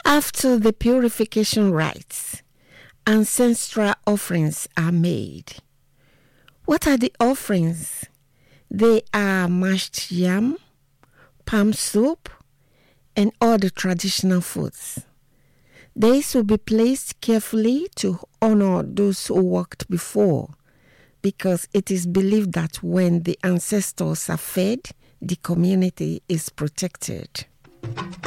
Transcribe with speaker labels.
Speaker 1: After the purification rites, ancestral offerings are made. What are the offerings? They are mashed yam, palm soup, and all the traditional foods. These will be placed carefully to honor those who walked before, because it is believed that when the ancestors are fed, the community is protected.